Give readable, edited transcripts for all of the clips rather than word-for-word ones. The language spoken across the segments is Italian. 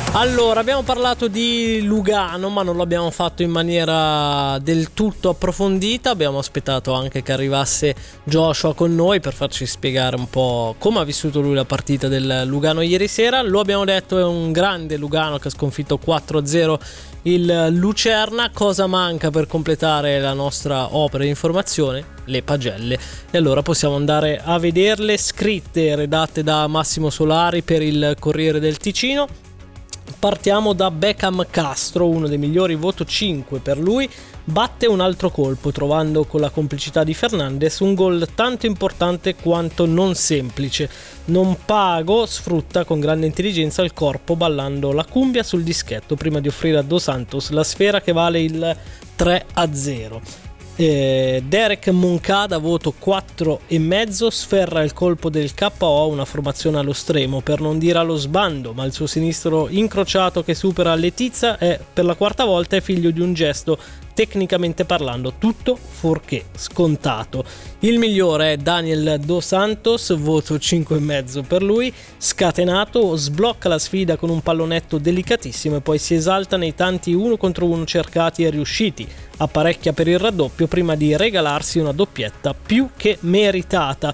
Allora, abbiamo parlato di Lugano, ma non l'abbiamo fatto in maniera del tutto approfondita. Abbiamo aspettato anche che arrivasse Joshua con noi per farci spiegare un po' come ha vissuto lui la partita del Lugano ieri sera. Lo abbiamo detto, è un grande Lugano che ha sconfitto 4-0 il Lucerna. Cosa manca per completare la nostra opera di informazione? Le pagelle. E allora possiamo andare a vederle, scritte, redatte da Massimo Solari per il Corriere del Ticino. Partiamo da Beckham Castro, uno dei migliori, voto 5 per lui. Batte un altro colpo trovando con la complicità di Fernandes un gol tanto importante quanto non semplice. Non pago sfrutta con grande intelligenza il corpo ballando la cumbia sul dischetto prima di offrire a Dos Santos la sfera che vale il 3-0. Derek Moncada, voto 4,5, sferra il colpo del KO, una formazione allo stremo, per non dire allo sbando, ma il suo sinistro incrociato che supera Letizia è per la quarta volta è figlio di un gesto tecnicamente parlando tutto fuorché scontato. Il migliore è Daniel Dos Santos, voto 5,5 per lui, scatenato, sblocca la sfida con un pallonetto delicatissimo e poi si esalta nei tanti 1 contro 1 cercati e riusciti, apparecchia per il raddoppio prima di regalarsi una doppietta più che meritata.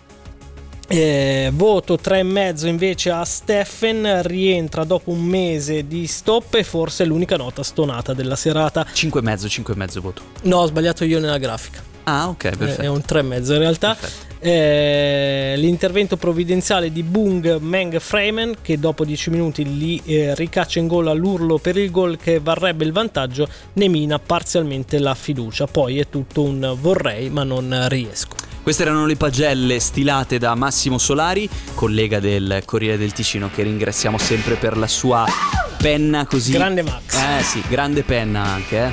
Voto 3,5 invece a Steffen, rientra dopo un mese di stop e forse è l'unica nota stonata della serata. 5,5 voto. No, ho sbagliato io nella grafica. Ah, ok, perfetto. È un 3,5 in realtà. L'intervento provvidenziale di Bung Meng Freeman, che dopo 10 minuti li ricaccia in gol all'urlo per il gol che varrebbe il vantaggio, ne mina parzialmente la fiducia. Poi è tutto un vorrei ma non riesco. Queste erano le pagelle stilate da Massimo Solari, collega del Corriere del Ticino, che ringraziamo sempre per la sua penna così. Grande Max. Sì, grande penna anche,